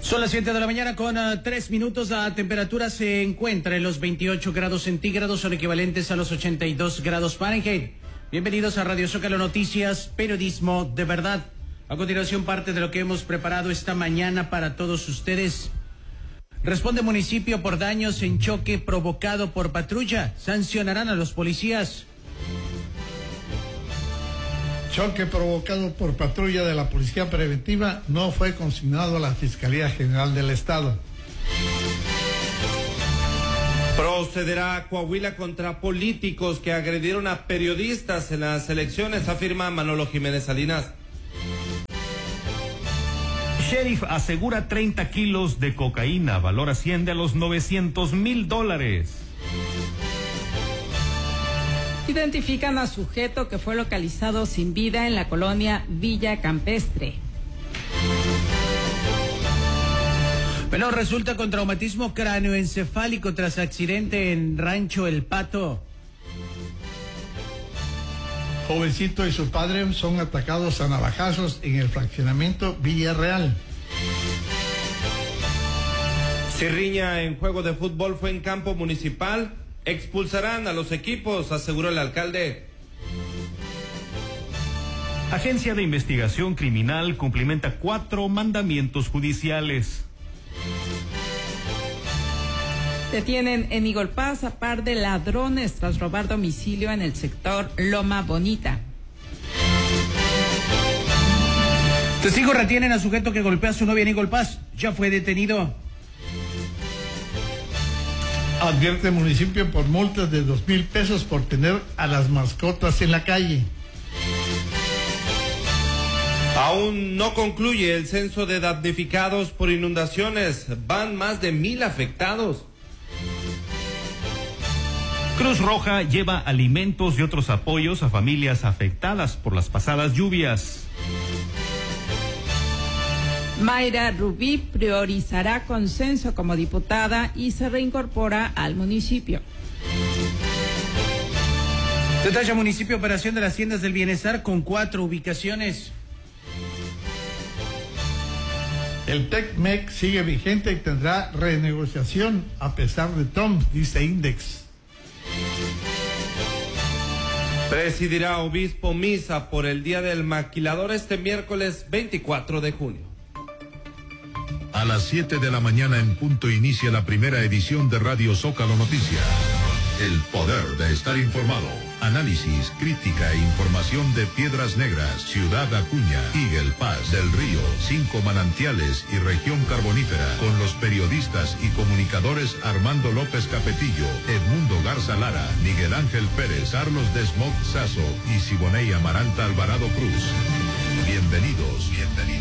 Son las 7 de la mañana con 3 minutos. La temperatura se encuentra en los 28 grados centígrados, son equivalentes a los 82 grados Fahrenheit. Bienvenidos a Radio Zócalo Noticias, periodismo de verdad. A continuación, parte de lo que hemos preparado esta mañana para todos ustedes. Responde municipio por daños en choque provocado por patrulla. Sancionarán a los policías. Choque provocado por patrulla de la Policía Preventiva no fue consignado a la Fiscalía General del Estado. Procederá Coahuila contra políticos que agredieron a periodistas en las elecciones, afirma Manolo Jiménez Salinas. Sheriff asegura 30 kilos de cocaína, valor asciende a los $900,000. Identifican a sujeto que fue localizado sin vida en la colonia Villa Campestre. Menor resulta con traumatismo cráneoencefálico tras accidente en Rancho El Pato. Jovencito y su padre son atacados a navajazos en el fraccionamiento Villarreal. Sirriña en juego de fútbol fue en campo municipal. Expulsarán a los equipos, aseguró el alcalde. Agencia de Investigación Criminal cumplimenta 4 mandamientos judiciales. Detienen en Igolpaz a par de ladrones tras robar domicilio en el sector Loma Bonita. Testigos retienen a sujeto que golpea a su novia en Igolpaz. Ya fue detenido. Advierte el municipio por multas de 2,000 pesos por tener a las mascotas en la calle. Aún no concluye el censo de damnificados por inundaciones. Van más de 1,000 afectados. Cruz Roja lleva alimentos y otros apoyos a familias afectadas por las pasadas lluvias. Mayra Rubí priorizará consenso como diputada y se reincorpora al municipio. Detalla municipio operación de las tiendas del bienestar con 4 ubicaciones. El TECMEC sigue vigente y tendrá renegociación a pesar de Trump, dice Index. Presidirá obispo misa por el Día del Maquilador este miércoles 24 de junio. A las 7 de la mañana en punto inicia la primera edición de Radio Zócalo Noticias. El poder de estar informado. Análisis, crítica e información de Piedras Negras, Ciudad Acuña, Iguelpaz, Del Río, 5 Manantiales y Región Carbonífera. Con los periodistas y comunicadores Armando López Capetillo, Edmundo Garza Lara, Miguel Ángel Pérez, Carlos Desmog Sazo y Siboney Amaranta Alvarado Cruz. Bienvenidos, bienvenidos.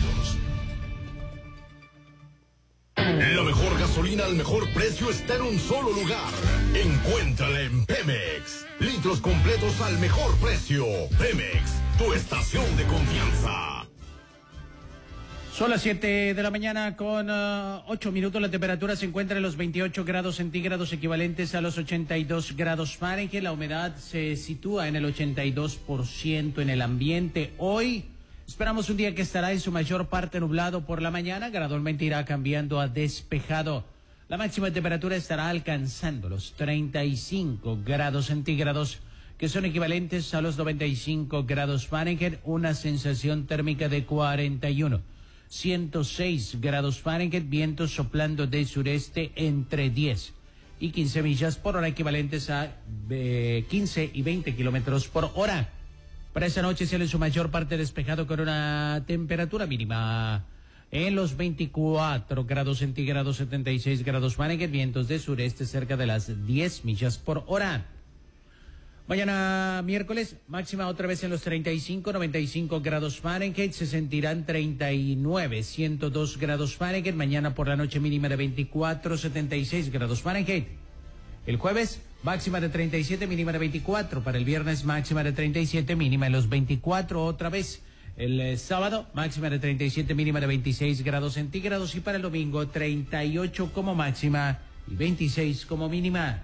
La mejor gasolina al mejor precio está en un solo lugar. Encuéntrala en Pemex. Litros completos al mejor precio. Pemex, tu estación de confianza. Son las 7 de la mañana con 8 minutos. La temperatura se encuentra en los 28 grados centígrados, equivalentes a los 82 grados Fahrenheit. La humedad se sitúa en el 82% en el ambiente. Hoy esperamos un día que estará en su mayor parte nublado por la mañana, gradualmente irá cambiando a despejado. La máxima temperatura estará alcanzando los 35 grados centígrados, que son equivalentes a los 95 grados Fahrenheit, una sensación térmica de 41. 106 grados Fahrenheit, vientos soplando de sureste entre 10 y 15 millas por hora, equivalentes a 15 y 20 kilómetros por hora. Para esta noche será en su mayor parte despejado con una temperatura mínima en los 24 grados centígrados, 76 grados Fahrenheit, vientos de sureste cerca de las 10 millas por hora. Mañana miércoles, máxima otra vez en los 35, 95 grados Fahrenheit, se sentirán 39, 102 grados Fahrenheit. Mañana por la noche mínima de 24, 76 grados Fahrenheit. El jueves, máxima de 37, mínima de 24. Para el viernes, máxima de 37, mínima en los 24 otra vez. El sábado, máxima de 37, mínima de 26 grados centígrados. Y para el domingo, 38 como máxima y 26 como mínima.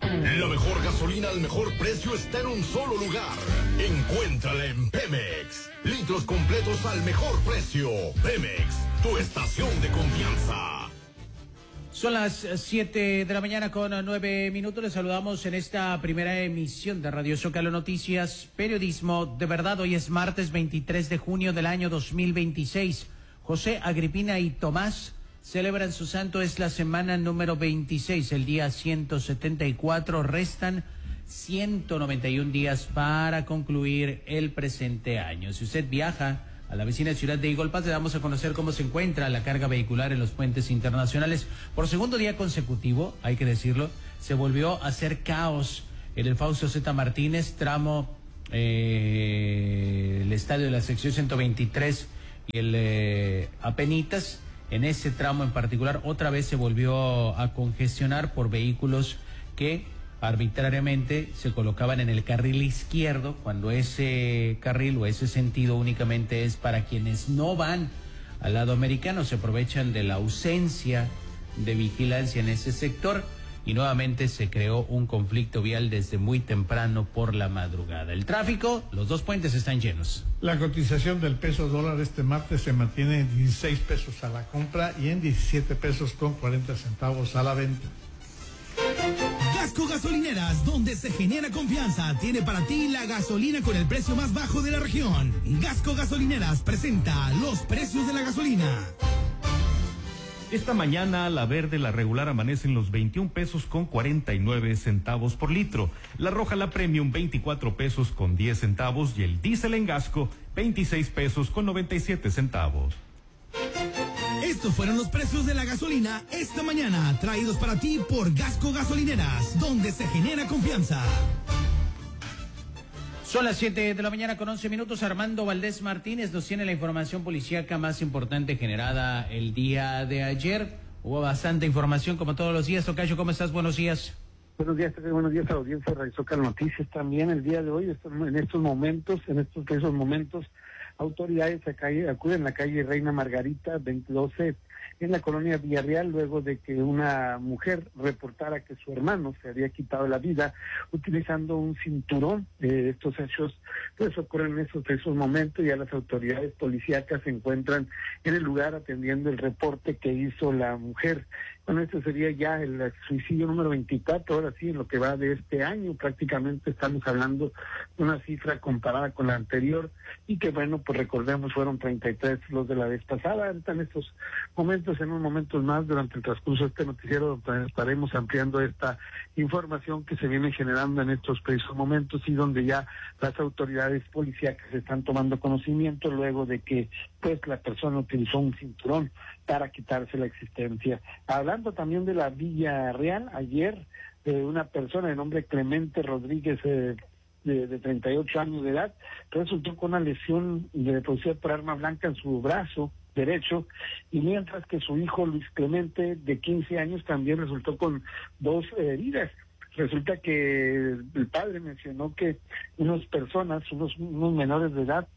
La mejor gasolina al mejor precio está en un solo lugar. Encuéntrala en Pemex. Litros completos al mejor precio. Pemex, tu estación de confianza. Son las 7 de la mañana con 9 minutos. Les saludamos en esta primera emisión de Radio Zócalo Noticias, periodismo de verdad. Hoy es martes 23 de junio del año 2026. José, Agripina y Tomás celebran su santo. Es la semana número 26, el día 174. Restan 191 días para concluir el presente año. Si usted viaja a la vecina ciudad de Eagle Pass, le damos a conocer cómo se encuentra la carga vehicular en los puentes internacionales. Por segundo día consecutivo, hay que decirlo, se volvió a hacer caos en el Fausto Z. Martínez, tramo el estadio de la sección 123 y el Apenitas. En ese tramo en particular, otra vez se volvió a congestionar por vehículos que arbitrariamente se colocaban en el carril izquierdo, cuando ese carril o ese sentido únicamente es para quienes no van al lado americano. Se aprovechan de la ausencia de vigilancia en ese sector y nuevamente se creó un conflicto vial desde muy temprano por la madrugada. El tráfico, los dos puentes están llenos. La cotización del peso dólar este martes se mantiene en 16 pesos a la compra y en 17 pesos con 40 centavos a la venta. Gasco Gasolineras, donde se genera confianza, tiene para ti la gasolina con el precio más bajo de la región. Gasco Gasolineras presenta los precios de la gasolina. Esta mañana la verde, la regular, amanece en los 21 pesos con 49 centavos por litro. La roja, la premium, 24 pesos con 10 centavos y el diésel en Gasco, 26 pesos con 97 centavos. Estos fueron los precios de la gasolina esta mañana, traídos para ti por Gasco Gasolineras, donde se genera confianza. Son las 7 de la mañana con 11 minutos. Armando Valdés Martínez nos tiene la información policíaca más importante generada el día de ayer. Hubo bastante información como todos los días. Tocayo, ¿cómo estás? Buenos días. Buenos días a la audiencia de Radio Zócalo Noticias. También el día de hoy, en estos precisos momentos, autoridades acuden a la calle Reina Margarita 2012 en la colonia Villarreal, luego de que una mujer reportara que su hermano se había quitado la vida utilizando un cinturón. Estos hechos pues ocurren en esos momentos. Ya las autoridades policíacas se encuentran en el lugar atendiendo el reporte que hizo la mujer. Bueno, este sería ya el suicidio número 24, ahora sí, en lo que va de este año. Prácticamente estamos hablando de una cifra comparada con la anterior y que, bueno, pues recordemos, fueron 33 los de la vez pasada. En estos momentos, en unos momentos más, durante el transcurso de este noticiero, estaremos ampliando esta información que se viene generando en estos precisos momentos y donde ya las autoridades policíacas están tomando conocimiento luego de que, pues, la persona utilizó un cinturón para quitarse la existencia. Hablando también de la Villarreal, ayer una persona de nombre Clemente Rodríguez, de 38 años de edad, resultó con una lesión producida por arma blanca en su brazo derecho, y mientras que su hijo Luis Clemente, de 15 años, también resultó con 2 heridas. Resulta que el padre mencionó que unos menores de edad,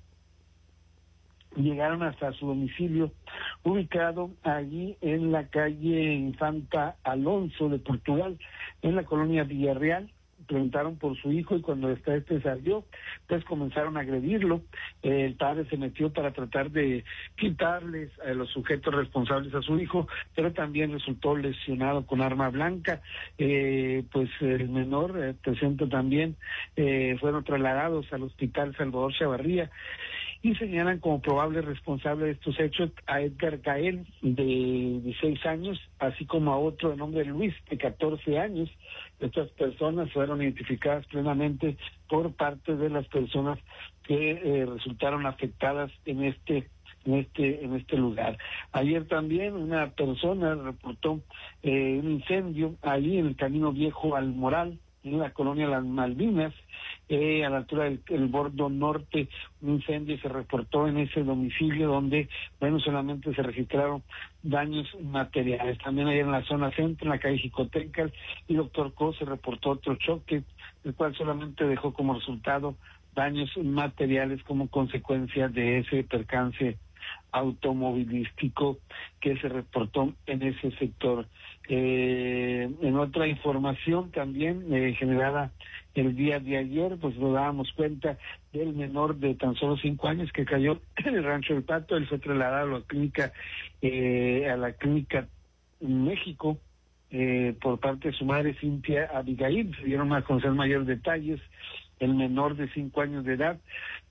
llegaron hasta su domicilio, ubicado allí en la calle Infanta Alonso de Portugal, en la colonia Villarreal. Preguntaron por su hijo y cuando este salió, pues comenzaron a agredirlo. El padre se metió para tratar de quitarles a los sujetos responsables a su hijo, pero también resultó lesionado con arma blanca. Pues el menor presente también, fueron trasladados al hospital Salvador Chavarría y señalan como probable responsable de estos hechos a Edgar Gael, de 16 años, así como a otro de nombre Luis, de 14 años. Estas personas fueron identificadas plenamente por parte de las personas que resultaron afectadas en este lugar. Ayer también una persona reportó un incendio ahí en el Camino Viejo al Moral, en la colonia Las Malvinas, a la altura del bordo norte. Un incendio se reportó en ese domicilio donde, bueno, solamente se registraron daños materiales. También ayer en la zona centro, en la calle Jicotencal y Doctor Co, se reportó otro choque, el cual solamente dejó como resultado daños materiales como consecuencia de ese percance automovilístico que se reportó en ese sector. En otra información también generada el día de ayer, pues nos dábamos cuenta del menor de tan solo 5 años que cayó en el Rancho del Pato. Él fue trasladado a la clínica México por parte de su madre Cintia Abigail. Se dieron a conocer mayores detalles. El menor de 5 años de edad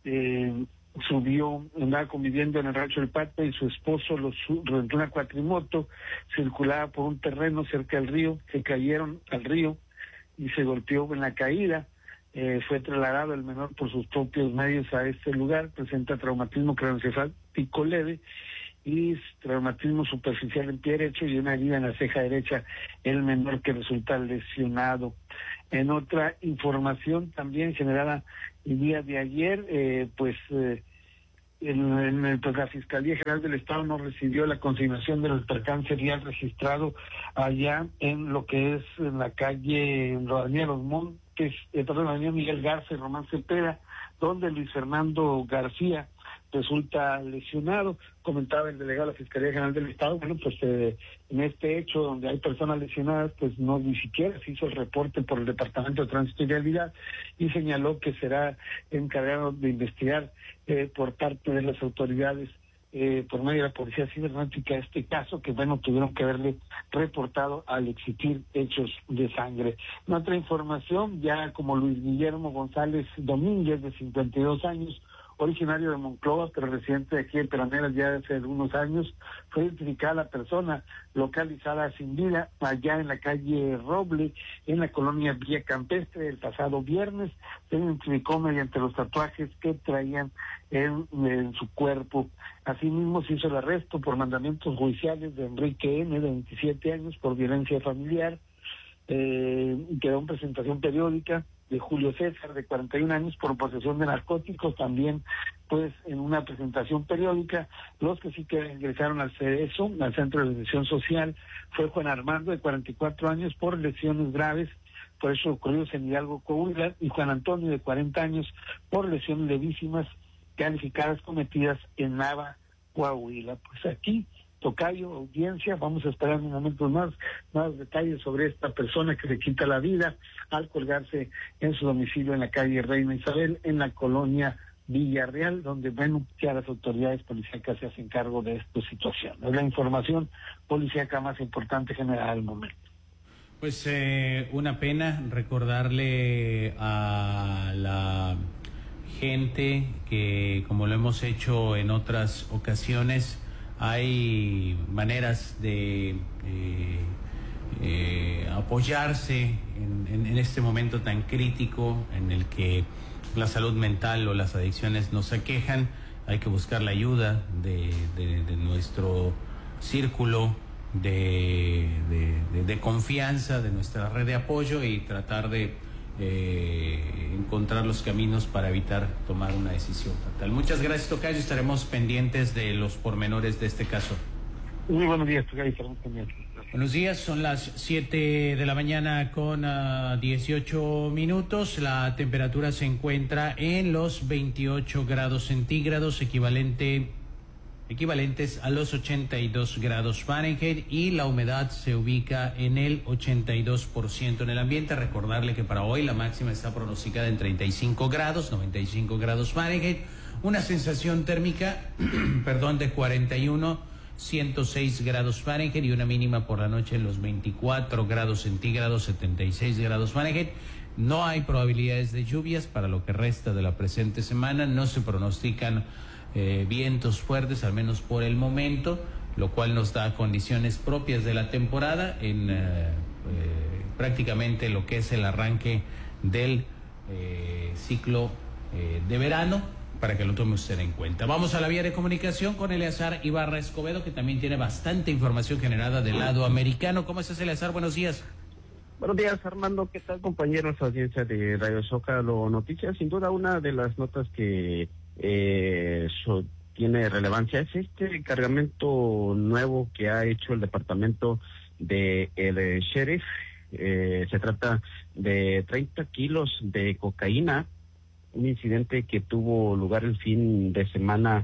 andaba conviviendo en el Rancho del Pato y su esposo rentó una cuatrimoto, circulaba por un terreno cerca del río, se cayeron al río y se golpeó en la caída. Fue trasladado el menor por sus propios medios a este lugar, presenta traumatismo craneoencefálico leve y traumatismo superficial en pie derecho y una herida en la ceja derecha, el menor que resulta lesionado. En otra información también generada el día de ayer, la Fiscalía General del Estado no recibió la consignación del percance vial registrado allá en lo que es en la calle Avenida Los Montes, Avenida Miguel Garza y Román Cepeda, donde Luis Fernando García resulta lesionado. Comentaba el delegado de la Fiscalía General del Estado, en este hecho donde hay personas lesionadas, pues no ni siquiera se hizo el reporte por el Departamento de Tránsito y Vialidad, y señaló que será encargado de investigar por parte de las autoridades por medio de la Policía Cibernética este caso, que tuvieron que haberle reportado al existir hechos de sangre. En otra información, ya como Luis Guillermo González Domínguez, de 52 años, originario de Monclova, pero residente de aquí en Peraneras ya hace algunos años, fue identificada la persona localizada sin vida allá en la calle Roble, en la colonia Villa Campestre, el pasado viernes. Se identificó mediante los tatuajes que traían en su cuerpo. Asimismo se hizo el arresto por mandamientos judiciales de Enrique N., de 27 años, por violencia familiar. Quedó en presentación periódica de Julio César, de 41 años, por posesión de narcóticos, también en una presentación periódica. Los que sí que ingresaron al CESO, al Centro de Atención Social, fue Juan Armando, de 44 años, por lesiones graves, por hechos ocurridos en Hidalgo, Coahuila, y Juan Antonio, de 40 años, por lesiones levísimas calificadas cometidas en Nava, Coahuila. Pues aquí, tocayo, audiencia, vamos a esperar un momento más detalles sobre esta persona que se quita la vida al colgarse en su domicilio en la calle Reina Isabel, en la colonia Villarreal, donde ya las autoridades policíacas se hacen cargo de esta situación. Es la información policíaca más importante generada al momento. Pues una pena recordarle a la gente que, como lo hemos hecho en otras ocasiones, hay maneras de apoyarse en este momento tan crítico en el que la salud mental o las adicciones nos aquejan. Hay que buscar la ayuda de nuestro círculo de confianza, de nuestra red de apoyo, y tratar de encontrar los caminos para evitar tomar una decisión fatal. Muchas gracias, tocayo. Estaremos pendientes de los pormenores de este caso. Muy buenos días, tocayo. Estaremos pendientes. Buenos días, son las 7 de la mañana con 18 minutos. La temperatura se encuentra en los 28 grados centígrados, equivalentes a los 82 grados Fahrenheit, y la humedad se ubica en el 82% en el ambiente. Recordarle que para hoy la máxima está pronosticada en 35 grados, 95 grados Fahrenheit, una sensación térmica, de 41, 106 grados Fahrenheit, y una mínima por la noche en los 24 grados centígrados, 76 grados Fahrenheit. No hay probabilidades de lluvias para lo que resta de la presente semana. No se pronostican vientos fuertes, al menos por el momento, lo cual nos da condiciones propias de la temporada en prácticamente lo que es el arranque del ciclo de verano, para que lo tome usted en cuenta. Vamos a la vía de comunicación con Eleazar Ibarra Escobedo, que también tiene bastante información generada del lado americano. ¿Cómo estás, Eleazar? Buenos días. Buenos días, Armando. ¿Qué tal, compañeros? Audiencia de Radio Zócalo Noticias. Sin duda, una de las notas que tiene relevancia es este cargamento nuevo que ha hecho el departamento de el sheriff. Se trata de 30 kilos de cocaína, un incidente que tuvo lugar el fin de semana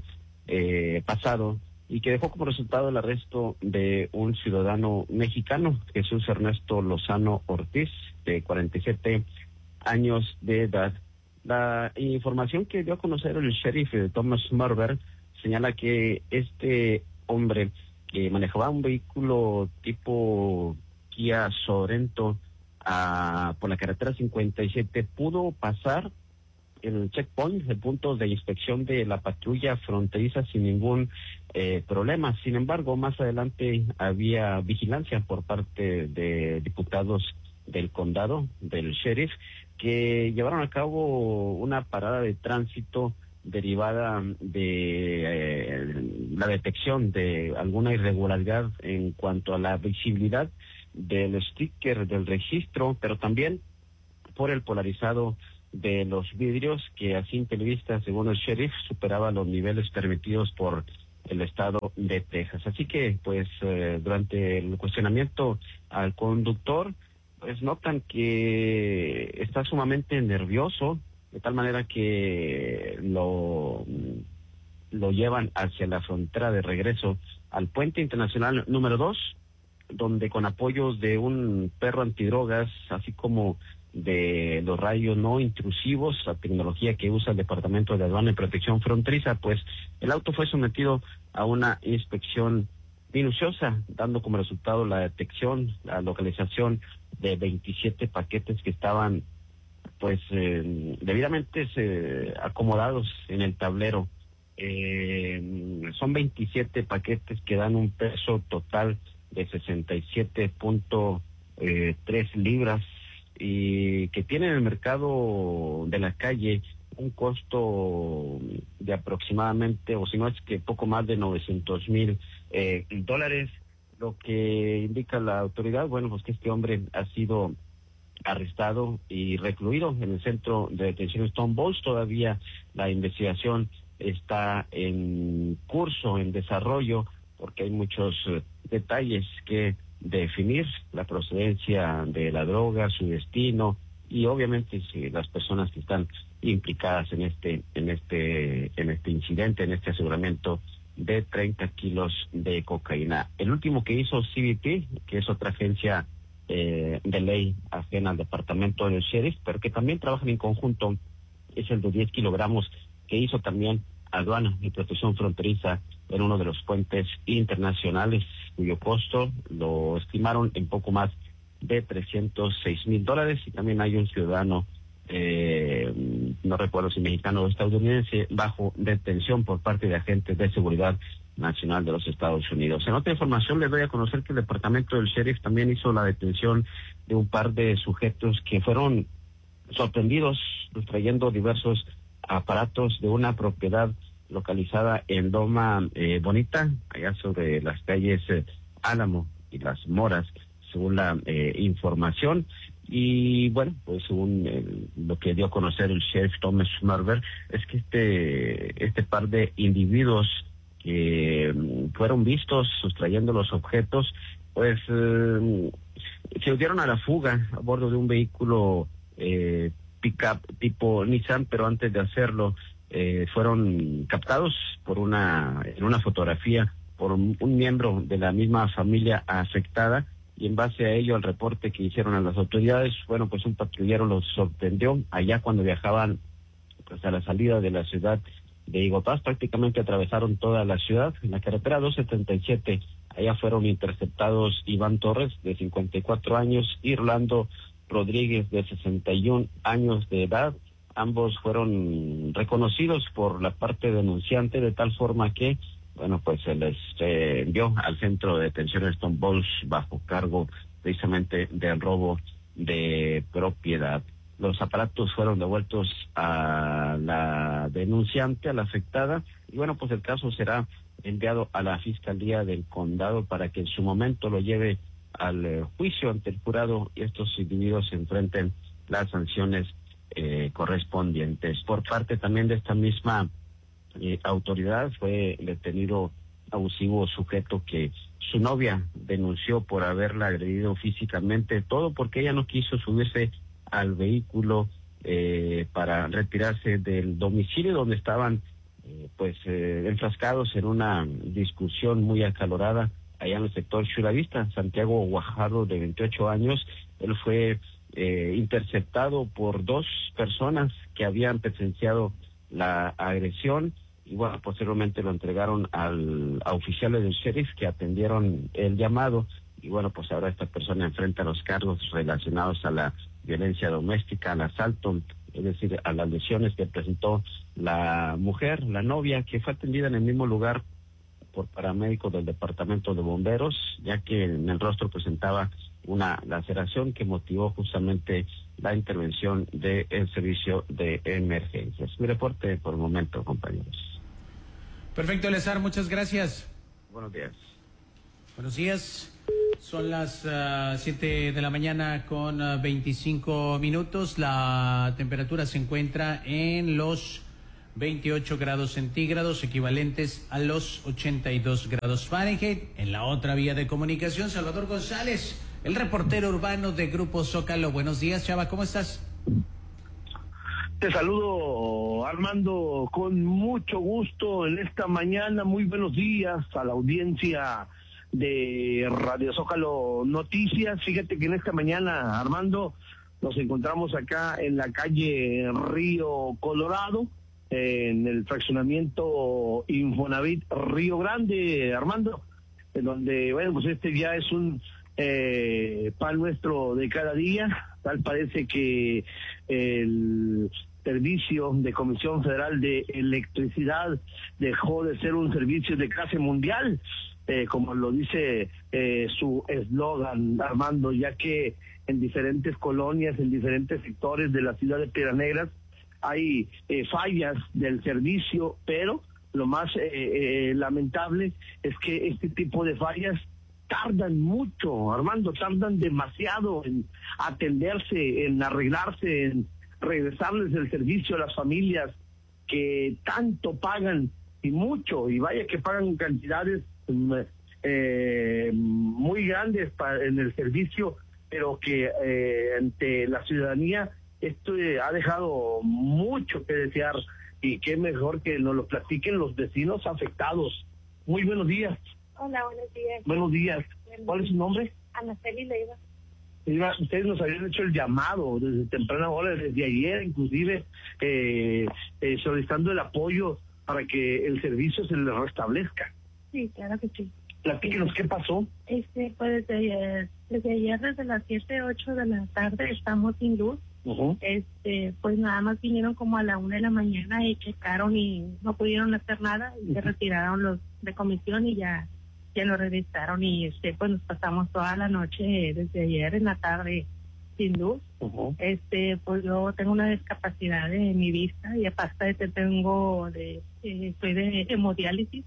pasado, y que dejó como resultado el arresto de un ciudadano mexicano, Jesús Ernesto Lozano Ortiz, de 47 años de edad. La información que dio a conocer el sheriff Thomas Marver señala que este hombre que manejaba un vehículo tipo Kia Sorento por la carretera 57 pudo pasar el checkpoint, el punto de inspección de la patrulla fronteriza sin ningún problema. Sin embargo, más adelante había vigilancia por parte de diputados del condado, del sheriff, que llevaron a cabo una parada de tránsito derivada de la detección de alguna irregularidad en cuanto a la visibilidad del sticker del registro, pero también por el polarizado de los vidrios, que a simple vista, según el sheriff, superaba los niveles permitidos por el estado de Texas. Así que, pues, durante el cuestionamiento al conductor, pues notan que está sumamente nervioso, de tal manera que lo llevan hacia la frontera de regreso al puente internacional número 2, donde con apoyos de un perro antidrogas, así como de los rayos no intrusivos, la tecnología que usa el Departamento de Aduana y Protección Fronteriza, pues el auto fue sometido a una inspección minuciosa, dando como resultado la detección, la localización de 27 paquetes que estaban pues debidamente acomodados en el tablero. Son 27 paquetes que dan un peso total de 67.3 libras y que tienen en el mercado de la calle un costo de aproximadamente, o si no es que poco más de $900,000, lo que indica la autoridad, bueno, pues que este hombre ha sido arrestado y recluido en el centro de detención Stone Balls. Todavía la investigación está en curso, en desarrollo, porque hay muchos detalles que definir: la procedencia de la droga, su destino y obviamente las personas que están implicadas en este incidente, en este aseguramiento de 30 kilos de cocaína. El último que hizo CBP, que es otra agencia de ley ajena al departamento del sheriff, pero que también trabajan en conjunto, es el de 10 kilogramos que hizo también Aduana y Protección Fronteriza en uno de los puentes internacionales, cuyo costo lo estimaron en poco más de $306,000. Y también hay un ciudadano, no recuerdo si mexicano o estadounidense, bajo detención por parte de agentes de seguridad nacional de los Estados Unidos. En otra información les doy a conocer que el departamento del sheriff también hizo la detención de un par de sujetos que fueron sorprendidos trayendo diversos aparatos de una propiedad localizada en Loma Bonita, allá sobre las calles Álamo y Las Moras, según la información. Y bueno, pues según lo que dio a conocer el sheriff Thomas Marver, es que este par de individuos que fueron vistos sustrayendo los objetos, pues se dieron a la fuga a bordo de un vehículo pick-up tipo Nissan, pero antes de hacerlo fueron captados en una fotografía por un miembro de la misma familia afectada, y en base a ello, al reporte que hicieron a las autoridades, bueno, pues un patrullero los sorprendió allá cuando viajaban pues a la salida de la ciudad de Eagle Pass. Prácticamente atravesaron toda la ciudad en la carretera 277. Allá fueron interceptados Iván Torres, de 54 años, y Orlando Rodríguez, de 61 años de edad. Ambos fueron reconocidos por la parte denunciante, de tal forma que, bueno, pues se les envió al centro de detención Stone Balls bajo cargo precisamente del robo de propiedad. Los aparatos fueron devueltos a la denunciante, a la afectada, y bueno, pues el caso será enviado a la Fiscalía del Condado para que en su momento lo lleve al juicio ante el jurado y estos individuos enfrenten las sanciones correspondientes. Por parte también de esta misma autoridad fue detenido abusivo sujeto que su novia denunció por haberla agredido físicamente, todo porque ella no quiso subirse al vehículo para retirarse del domicilio donde estaban enfrascados en una discusión muy acalorada allá en el sector Chulavista. Santiago Guajardo, de 28 años, él fue interceptado por 2 personas que habían presenciado la agresión y bueno, posteriormente lo entregaron a oficiales del sheriff que atendieron el llamado y bueno, pues ahora esta persona enfrenta los cargos relacionados a la violencia doméstica, al asalto, es decir, a las lesiones que presentó la mujer, la novia, que fue atendida en el mismo lugar por paramédicos del departamento de bomberos, ya que en el rostro presentaba una laceración que motivó justamente la intervención del servicio de emergencias. Mi reporte por el momento, compañeros. Perfecto, Eleazar, muchas gracias. Buenos días. Buenos días. Son las 7 de la mañana con 25 minutos. La temperatura se encuentra en los 28 grados centígrados, equivalentes a los 82 grados Fahrenheit. En la otra vía de comunicación, Salvador González, el reportero urbano de Grupo Zócalo. Buenos días, Chava, ¿cómo estás? Te saludo, Armando, con mucho gusto en esta mañana. Muy buenos días a la audiencia de Radio Zócalo Noticias. Fíjate que en esta mañana, Armando, nos encontramos acá en la calle Río Colorado, en el fraccionamiento Infonavit Río Grande, Armando, en donde, bueno, pues este ya es un pan nuestro de cada día. Tal parece que el servicio de Comisión Federal de Electricidad dejó de ser un servicio de clase mundial, como lo dice su eslogan, Armando, ya que en diferentes colonias, en diferentes sectores de la ciudad de Piedras Negras hay fallas del servicio, pero lo más lamentable es que este tipo de fallas tardan mucho, Armando, tardan demasiado en atenderse, en arreglarse, en regresarles el servicio a las familias que tanto pagan y mucho, y vaya que pagan cantidades muy grandes en el servicio, pero que ante la ciudadanía esto ha dejado mucho que desear, y qué mejor que nos lo platiquen los vecinos afectados. Muy buenos días. Hola, buenos días. Buenos días. ¿Cuál es su nombre? Anaceli Leiva. Ustedes nos habían hecho el llamado desde temprana hora, desde ayer, inclusive solicitando el apoyo para que el servicio se le restablezca. Sí, claro que sí. Platíquenos qué pasó. Pues desde ayer, desde las 7, 8 de la tarde estamos sin luz. Pues nada más vinieron como a la 1 de la mañana y checaron y no pudieron hacer nada y se retiraron los de comisión y ya lo revisaron y pues nos pasamos toda la noche desde ayer en la tarde sin luz. Pues yo tengo una discapacidad de mi vista y aparte de que soy de hemodiálisis.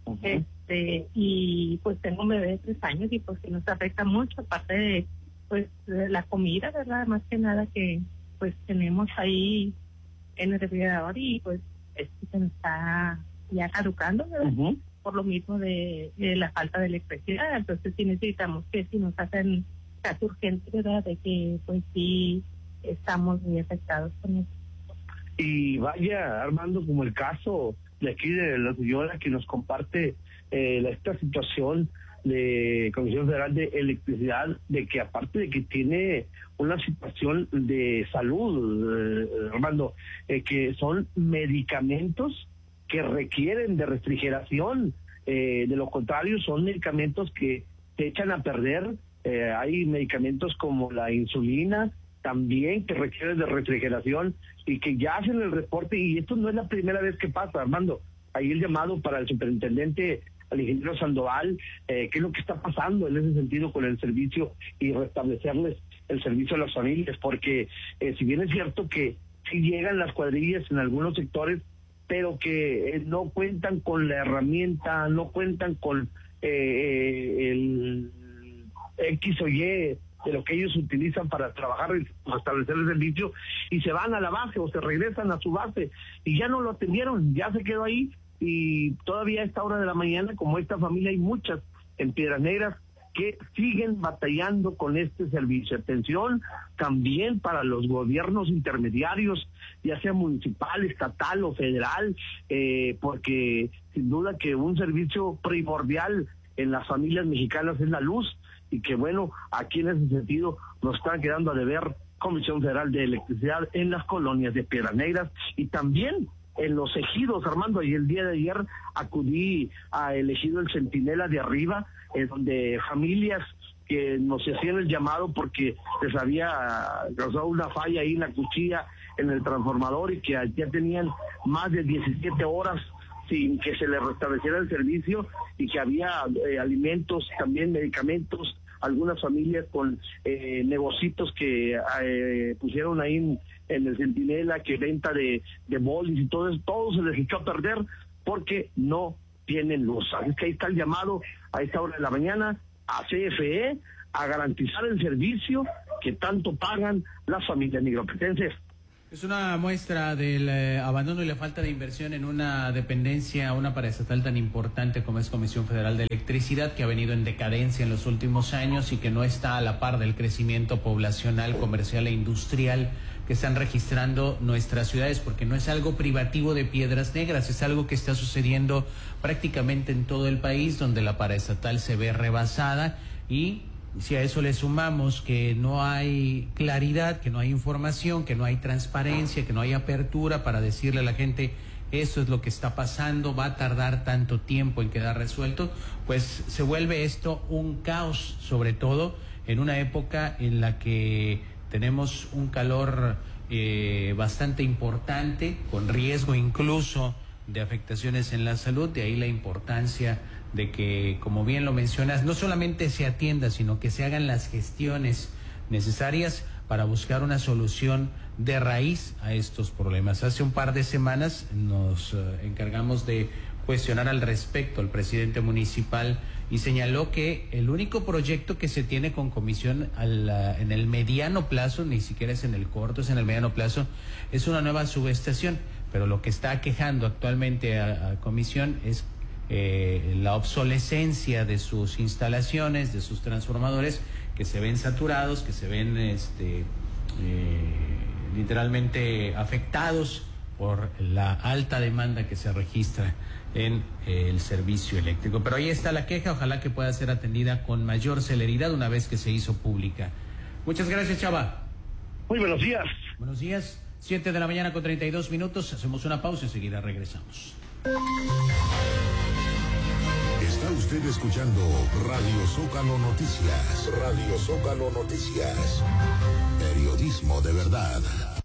Y pues tengo un bebé de 3 años y pues que nos afecta mucho, aparte de pues de la comida, ¿verdad? Más que nada que pues tenemos ahí en el refrigerador y pues se nos está ya caducando, ¿verdad? Por lo mismo de la falta de electricidad. Entonces sí necesitamos que si nos hacen caso urgente, ¿verdad? De que pues sí estamos muy afectados con eso. Y vaya, Armando, como el caso de aquí de la señora que nos comparte esta situación de Comisión Federal de Electricidad, de que aparte de que tiene una situación de salud, Armando, que son medicamentos que requieren de refrigeración, de lo contrario son medicamentos que se echan a perder. Hay medicamentos como la insulina también que requieren de refrigeración y que ya hacen el reporte, y esto no es la primera vez que pasa, Armando. Ahí el llamado para el superintendente, al ingeniero Sandoval, qué es lo que está pasando en ese sentido con el servicio y restablecerles el servicio a las familias, porque si bien es cierto que sí llegan las cuadrillas en algunos sectores, pero que no cuentan con la herramienta, no cuentan con el X o Y de lo que ellos utilizan para trabajar y restablecer el servicio, y se van a la base o se regresan a su base y ya no lo atendieron, ya se quedó ahí. Y todavía a esta hora de la mañana, como esta familia, hay muchas en Piedras Negras que siguen batallando con este servicio. Atención también para los gobiernos intermediarios, ya sea municipal, estatal o federal, porque sin duda que un servicio primordial en las familias mexicanas es la luz, y que bueno, aquí en ese sentido nos están quedando a deber Comisión Federal de Electricidad en las colonias de Piedras Negras y también en los ejidos, Armando. Y el día de ayer acudí al ejido El Centinela de Arriba, donde familias que nos hacían el llamado porque les había causado una falla ahí en la cuchilla en el transformador y que ya tenían más de 17 horas sin que se les restableciera el servicio, y que había alimentos, también medicamentos, algunas familias con negocios que pusieron ahí en el Centinela, que venta de bolis y todo eso, todo se les echó a perder porque no tienen luz. Así que ahí está el llamado a esta hora de la mañana a CFE a garantizar el servicio que tanto pagan las familias nigropetenses. Es una muestra del abandono y la falta de inversión en una dependencia, una paraestatal tan importante como es Comisión Federal de Electricidad, que ha venido en decadencia en los últimos años y que no está a la par del crecimiento poblacional, comercial e industrial que están registrando nuestras ciudades, porque no es algo privativo de Piedras Negras, es algo que está sucediendo prácticamente en todo el país, donde la paraestatal se ve rebasada. Y si a eso le sumamos que no hay claridad, que no hay información, que no hay transparencia, que no hay apertura para decirle a la gente esto es lo que está pasando, va a tardar tanto tiempo en quedar resuelto, pues se vuelve esto un caos, sobre todo en una época en la que tenemos un calor bastante importante, con riesgo incluso de afectaciones en la salud. De ahí la importancia de que, como bien lo mencionas, no solamente se atienda, sino que se hagan las gestiones necesarias para buscar una solución de raíz a estos problemas. Hace un par de semanas nos encargamos de cuestionar al respecto al presidente municipal y señaló que el único proyecto que se tiene con Comisión en el mediano plazo, ni siquiera es en el corto, es en el mediano plazo, es una nueva subestación. Pero lo que está aquejando actualmente a Comisión es la obsolescencia de sus instalaciones, de sus transformadores, que se ven saturados, que se ven literalmente afectados por la alta demanda que se registra en el servicio eléctrico. Pero ahí está la queja, ojalá que pueda ser atendida con mayor celeridad una vez que se hizo pública. Muchas gracias, Chava. Muy buenos días. Buenos días. 7 de la mañana con 32 minutos. Hacemos una pausa y enseguida regresamos. Está usted escuchando Radio Zócalo Noticias. Radio Zócalo Noticias. Periodismo de verdad.